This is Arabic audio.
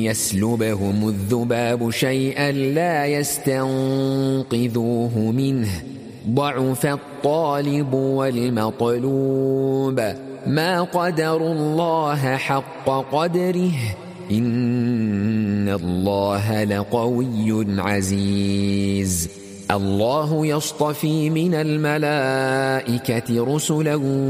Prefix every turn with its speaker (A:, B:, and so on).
A: يسلبهم الذباب شيئا لا يستنقذوه منه ضعف الطالب والمطلوب ما قدروا الله حق قدره إن الله لقوي عزيز الله يصطفي من الملائكة رسلا